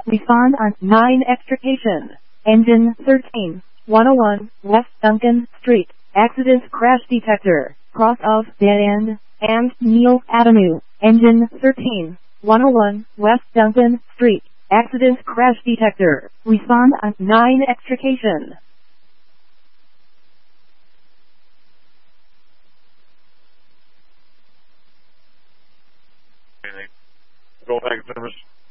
Respond on 9 extrication. Engine 13, 101, West Duncan Street. Accident crash detector. Cross of dead end and Neil Avenue. Engine 13, 101, West Duncan Street. Accident crash detector. Respond on 9 extrication. Go back to service.